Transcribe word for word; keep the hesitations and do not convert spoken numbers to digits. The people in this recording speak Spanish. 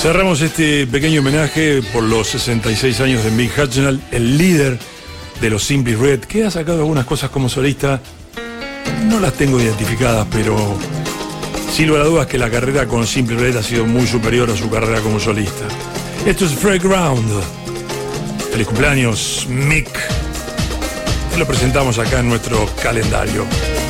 Cerramos este pequeño homenaje por los sesenta y seis años de Mick Hucknall, el líder de los Simply Red, que ha sacado algunas cosas como solista. No las tengo identificadas, pero sin lugar a dudas que la carrera con Simply Red ha sido muy superior a su carrera como solista. Esto es Fairground. Feliz cumpleaños, Mick. Te lo presentamos acá en nuestro calendario.